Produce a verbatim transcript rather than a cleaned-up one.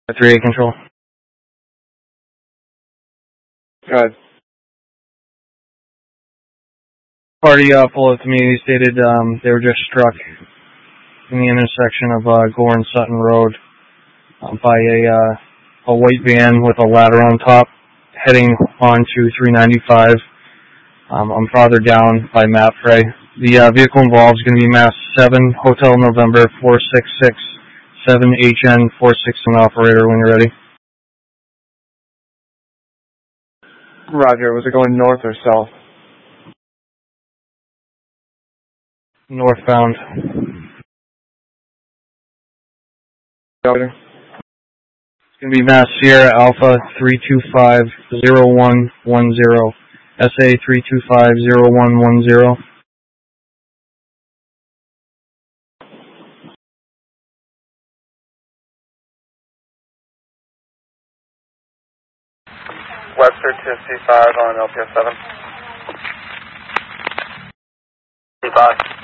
three eight control. Go ahead. Party uh, pulled up to me. They stated um, they were just struck in the intersection of uh, Gore and Sutton Road um, by a uh, a white van with a ladder on top heading onto three ninety-five. Um, I'm farther down by Mapfre. The uh, vehicle involved is going to be Mass seven, Hotel November four six six seven H N four six one operator when you're ready. Roger. Was it going north or south? Northbound. Roger. It's going to be Mass Sierra Alpha three two five zero one one zero. S A three two five zero one one zero. Webster to C five on L P S seven. C five.